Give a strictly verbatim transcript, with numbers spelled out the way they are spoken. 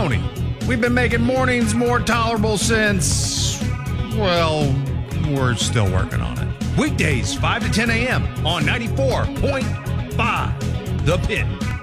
Tony. We've been making mornings more tolerable since, well, we're still working on it. Weekdays, five to ten a.m. on ninety-four point five The Pit.